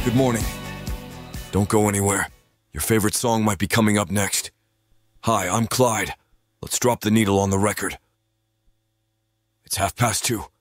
Good morning. Don't go anywhere. Your favorite song might be coming up next. Hi, I'm Clyde. Let's drop the needle on the record. It's 2:30.